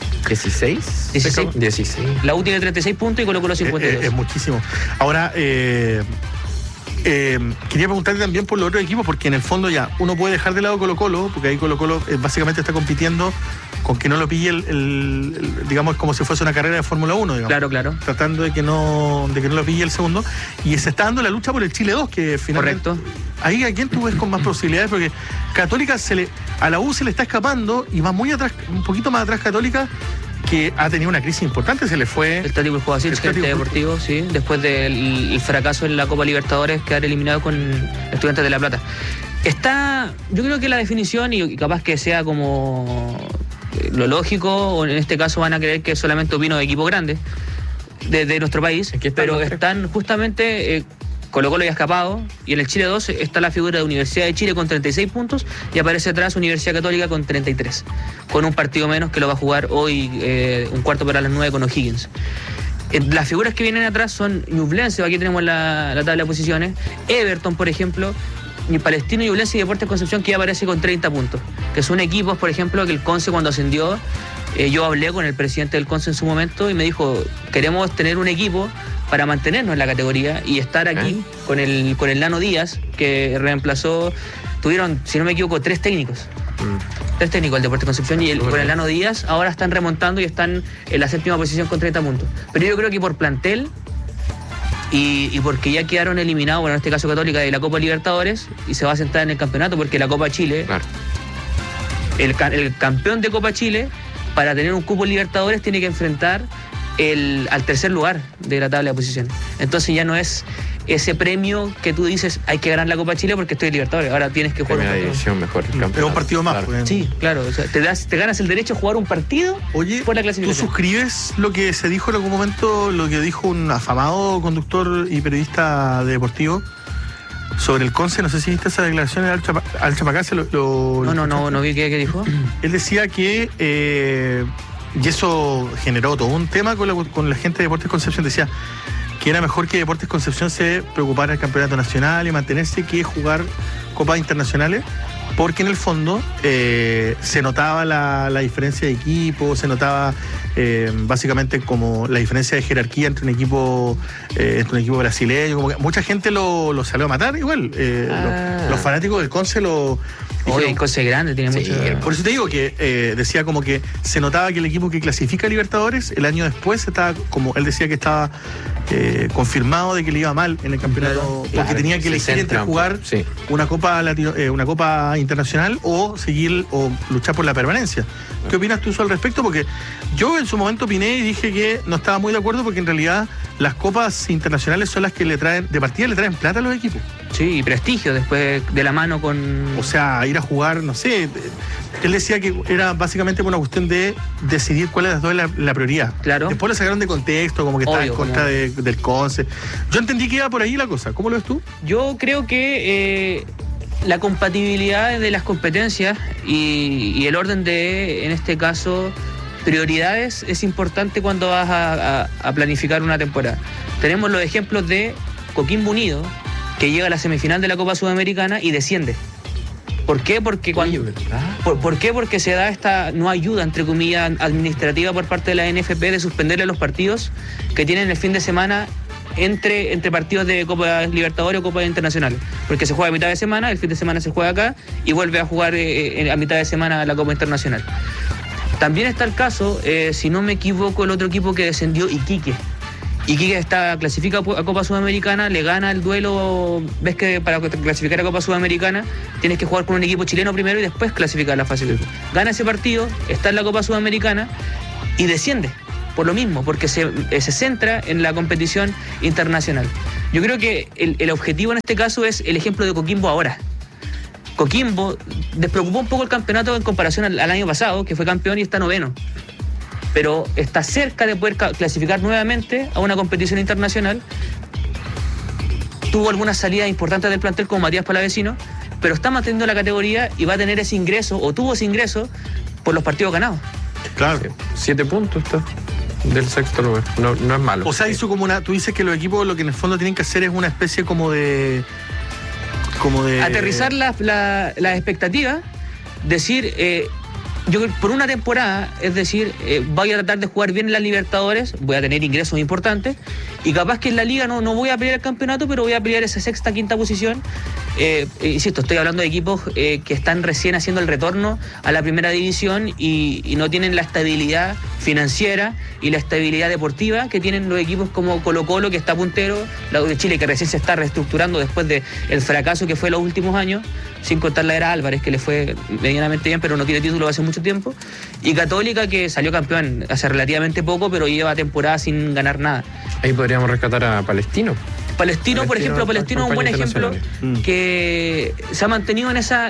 ¿16? La U tiene 36 puntos y Colo-Colo 52. Es muchísimo. Ahora, quería preguntarte también por los otros equipos, porque en el fondo ya uno puede dejar de lado Colo-Colo, porque ahí Colo-Colo básicamente está compitiendo con que no lo pille digamos, como si fuese una carrera de Fórmula 1, digamos. Claro. Tratando de que no lo pille el segundo. Y se está dando la lucha por el Chile 2, que finalmente... Correcto. Ahí, ¿a quién tú ves con más posibilidades? Porque Católica a la U se le está escapando y va muy atrás, un poquito más atrás Católica, que ha tenido una crisis importante, se le fue... El Tati Puljuasic, gerente deportivo, sí, después del fracaso en la Copa Libertadores, quedar eliminado con Estudiantes de La Plata. Yo creo que la definición, y capaz que sea como lo lógico, o en este caso van a creer que solamente opino de equipos grandes de nuestro país, pero están justamente... Colo-Colo ya ha escapado, y en el Chile 2 está la figura de Universidad de Chile con 36 puntos, y aparece atrás Universidad Católica con 33, con un partido menos que lo va a jugar hoy un cuarto para las 9 con O'Higgins. Las figuras que vienen atrás son Ñublense, aquí tenemos la tabla de posiciones, Everton, por ejemplo, y Palestino, Ñublense y Deportes Concepción, que ya aparece con 30 puntos, que son equipos, por ejemplo, que el Conce cuando ascendió, yo hablé con el presidente del Conce en su momento y me dijo, queremos tener un equipo para mantenernos en la categoría y estar aquí con el Nano Díaz, que reemplazó, tuvieron, si no me equivoco, 3 técnicos. 3 técnicos del Deportes Concepción, y con el Nano Díaz ahora están remontando y están en la 7ª posición con 30 puntos. Pero yo creo que por plantel y porque ya quedaron eliminados, bueno, en este caso Católica, de la Copa Libertadores, y se va a sentar en el campeonato, porque la Copa Chile, el campeón de Copa Chile, para tener un cupo en Libertadores tiene que enfrentar al tercer lugar de la tabla de posiciones. Entonces ya no es ese premio que tú dices, hay que ganar la Copa Chile porque estoy en Libertadores. Ahora tienes que jugar un partido más. Claro. Sí, claro. O sea, te ganas el derecho a jugar un partido. Oye, por la clasificación. ¿Tú suscribes lo que se dijo en algún momento, lo que dijo un afamado conductor y periodista deportivo sobre el Conce? No sé si viste esa declaración de Al Chapacase. No vi qué dijo. Él decía que... y eso generó todo un tema con la gente de Deportes Concepción. Decía que era mejor que Deportes Concepción se preocupara del campeonato nacional y mantenerse que jugar copas internacionales, porque en el fondo se notaba la diferencia de equipo, se notaba básicamente como la diferencia de jerarquía entre un equipo brasileño, como que mucha gente lo salió a matar igual. Los fanáticos del Conce el Conce grande, tiene mucho... Por eso te digo que decía como que se notaba que el equipo que clasifica a Libertadores, el año después estaba, como él decía, que estaba confirmado de que le iba mal en el campeonato, porque tenía que elegir entre jugar una copa internacional o luchar por la permanencia. ¿Qué opinas tú al respecto? Porque yo en su momento opiné y dije que no estaba muy de acuerdo, porque en realidad las copas internacionales son las que le traen plata a los equipos. Sí, y prestigio después de la mano con... O sea, ir a jugar, no sé. Él decía que era básicamente una cuestión de decidir cuál de las dos es la prioridad. Claro. Después lo sacaron de contexto, como que estaba en contra del Conce. Yo entendí que iba por ahí la cosa. ¿Cómo lo ves tú? Yo creo que la compatibilidad de las competencias y el orden de, en este caso, prioridades es importante cuando vas a planificar una temporada. Tenemos los ejemplos de Coquimbo Unido, que llega a la semifinal de la Copa Sudamericana y desciende. ¿Por qué? Porque ¿Por qué? Porque se da esta no ayuda, entre comillas, administrativa por parte de la NFP de suspenderle los partidos que tienen el fin de semana entre partidos de Copa Libertadores o Copa Internacionales, porque se juega a mitad de semana, el fin de semana se juega acá y vuelve a jugar a mitad de semana la Copa Internacional. También está el caso, si no me equivoco, el otro equipo que descendió, Iquique. Iquique clasifica a Copa Sudamericana, le gana el duelo. Ves que para clasificar a Copa Sudamericana tienes que jugar con un equipo chileno primero y después clasificar a la fase de grupo. Gana ese partido, está en la Copa Sudamericana y desciende por lo mismo, porque se centra en la competición internacional. Yo creo que el objetivo en este caso es el ejemplo de Coquimbo ahora. Coquimbo despreocupó un poco el campeonato en comparación al año pasado, que fue campeón y está 9º. Pero está cerca de poder clasificar nuevamente a una competición internacional. Tuvo algunas salidas importantes del plantel como Matías Palavecino, pero está manteniendo la categoría y va a tener ese ingreso, o tuvo ese ingreso, por los partidos ganados. Claro. 7 puntos está del sexto lugar. No es malo. O sea, hizo como tú dices que los equipos lo que en el fondo tienen que hacer es una especie como de aterrizar las expectativas, decir, yo por una temporada, es decir, voy a tratar de jugar bien en las Libertadores, voy a tener ingresos importantes y capaz que en la Liga no voy a pelear el campeonato, pero voy a pelear esa sexta, quinta posición. Insisto, estoy hablando de equipos que están recién haciendo el retorno a la primera división y no tienen la estabilidad financiera y la estabilidad deportiva que tienen los equipos como Colo-Colo, que está puntero, la U de Chile, que recién se está reestructurando después del fracaso que fue en los últimos años, sin contar la era Álvarez, que le fue medianamente bien, pero no tiene título hace mucho tiempo, y Católica, que salió campeón hace relativamente poco, pero lleva temporada sin ganar nada. Ahí podríamos rescatar a Palestino. Palestino, por ejemplo, Palestino es un buen ejemplo que se ha mantenido en esa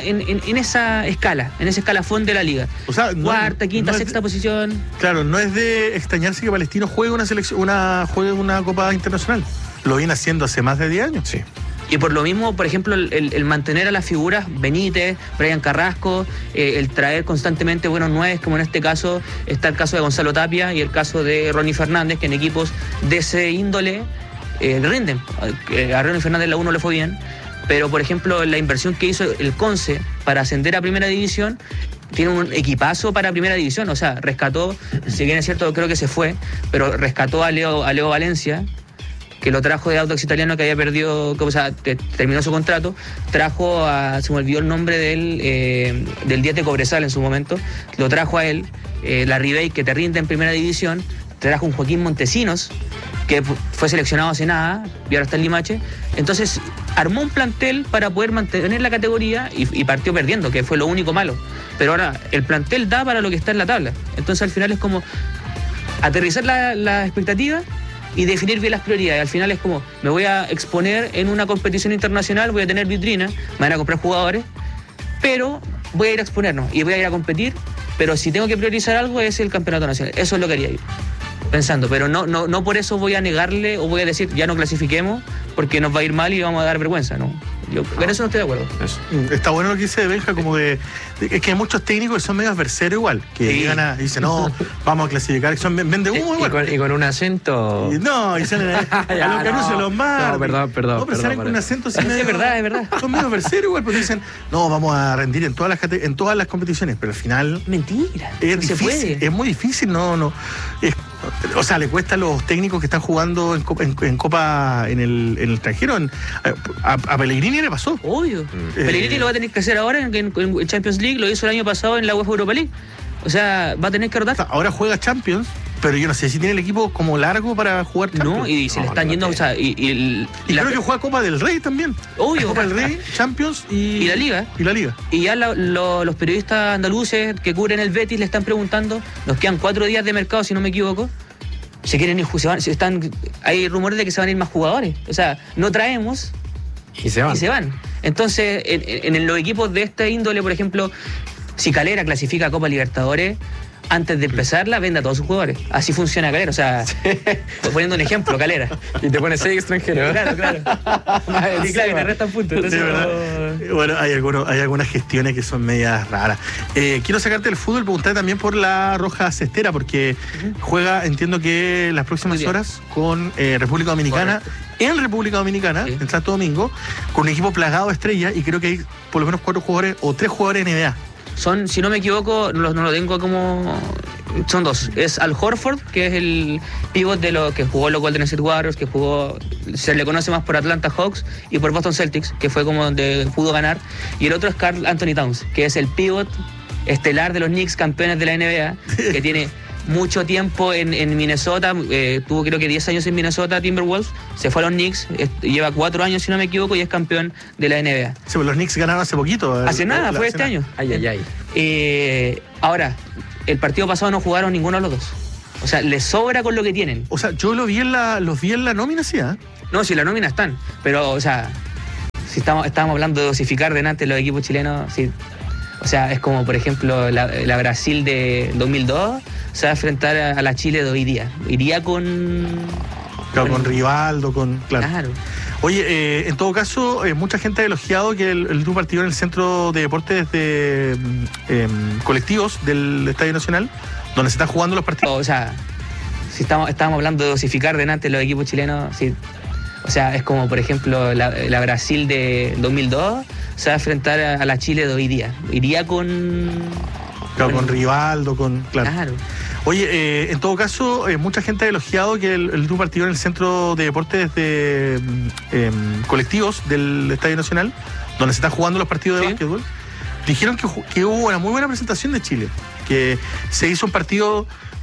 escala, en ese escalafón de la liga. O sea, cuarta, quinta, sexta posición. Claro, no es de extrañarse que Palestino juegue juegue una Copa Internacional. Lo viene haciendo hace más de 10 años. Sí. Y por lo mismo, por ejemplo, el mantener a las figuras, Benítez, Brian Carrasco, el traer constantemente buenos nueves, como en este caso está el caso de Gonzalo Tapia y el caso de Ronnie Fernández, que en equipos de ese índole rinden. A Ronnie Fernández la 1 le fue bien, pero por ejemplo la inversión que hizo el Conce para ascender a Primera División, tiene un equipazo para Primera División, o sea, rescató, si bien es cierto, creo que se fue, pero rescató a Leo Valencia, que lo trajo de Audax Italiano, que había perdido, o sea, terminó su contrato, trajo se me olvidó el nombre del 10 de Cobresal en su momento, lo trajo a él, la Ribey, que te rinde en Primera División, trajo un Joaquín Montesinos, que fue seleccionado hace nada, y ahora está en Limache. Entonces, armó un plantel para poder mantener la categoría y partió perdiendo, que fue lo único malo. Pero ahora, el plantel da para lo que está en la tabla. Entonces, al final es como aterrizar la expectativa y definir bien las prioridades. Al final es como, me voy a exponer en una competición internacional, voy a tener vitrina, me van a comprar jugadores, pero voy a ir a exponernos y voy a ir a competir, pero si tengo que priorizar algo es el campeonato nacional. Eso es lo que haría yo, pensando, pero no por eso voy a negarle o voy a decir ya no clasifiquemos porque nos va a ir mal y vamos a dar vergüenza, ¿no? Yo en eso no estoy de acuerdo. Eso. Está bueno lo que dice Benja, como es que hay muchos técnicos que son medio adversarios igual, que llegan y dicen, no, vamos a clasificar, que son vende humo igual. Y con un acento. Y salen a los Caruso, los más. No, perdón. No, pero salen con un acento así medio. Es verdad. Son medio adversarios igual, porque dicen, no, vamos a rendir en todas las competiciones, pero al final. Mentira. Es no difícil, se puede. Es muy difícil, o sea, le cuesta a los técnicos que están jugando en Copa en el extranjero. A Pellegrini le pasó. Obvio. Pellegrini lo va a tener que hacer ahora en Champions League, lo hizo el año pasado en la UEFA Europa League. O sea, va a tener que rotar. Ahora juega Champions, pero yo no sé si tiene el equipo como largo para jugar Champions. No, y se le están yendo, o sea, y creo que juega Copa del Rey también. Obvio. Copa del Rey, Champions y la Liga. Y ya los periodistas andaluces que cubren el Betis le están preguntando, nos quedan 4 días de mercado, si no me equivoco. Se quieren ir, hay rumores de que se van a ir más jugadores. O sea, no traemos y se van. Entonces, en los equipos de esta índole, por ejemplo, si Calera clasifica a Copa Libertadores, antes de empezarla, vende a todos sus jugadores. Así funciona Calera. O sea, poniendo un ejemplo, Calera. Y te pones 6 extranjeros. Claro. Y claro, te restan puntos. Entonces, sí, ¿verdad? Bueno, hay algunas gestiones que son medias raras. Quiero sacarte del fútbol, preguntar también por la Roja Cestera, porque juega, entiendo que las próximas horas con República Dominicana. Correcto. En República Dominicana, en Santo Domingo, con un equipo plagado de estrellas, y creo que hay por lo menos 4 jugadores o 3 jugadores NBA. Son, si no me equivoco, no lo tengo como... Son 2. Es Al Horford, que es el pívot de lo que jugó los Golden State Warriors, que se le conoce más por Atlanta Hawks y por Boston Celtics, que fue como donde pudo ganar. Y el otro es Karl Anthony Towns, que es el pívot estelar de los Knicks, campeones de la NBA, que tiene mucho tiempo en Minnesota, tuvo creo que 10 años en Minnesota, Timberwolves, se fue a los Knicks, lleva 4 años si no me equivoco y es campeón de la NBA. Sí, pues los Knicks ganaron hace poquito. Hace nada, fue este año. Ahora, el partido pasado no jugaron ninguno de los dos. O sea, les sobra con lo que tienen. O sea, yo los vi en la nómina, sí, ¿eh? No, si la nómina están, pero, o sea, si estábamos hablando de dosificar delante de los equipos chilenos, sí. O sea, es como, por ejemplo, la Brasil de 2002 se va a enfrentar a la Chile de hoy día. Iría con... Claro, con Rivaldo, Claro. Oye, en todo caso, mucha gente ha elogiado que el último partido en el Centro de Deportes de Colectivos del Estadio Nacional, donde se están jugando los partidos. O sea, si estábamos hablando de dosificar delante de los equipos chilenos, sí. O sea, es como, por ejemplo, la Brasil de 2002 se va a enfrentar a la Chile de hoy día. Iría con... Claro, con Rivaldo, Claro. Oye, en todo caso, mucha gente ha elogiado que el último partido en el Centro de Deportes de Colectivos del Estadio Nacional, donde se están jugando los partidos de básquetbol, dijeron que hubo una muy buena presentación de Chile, que se hizo un partido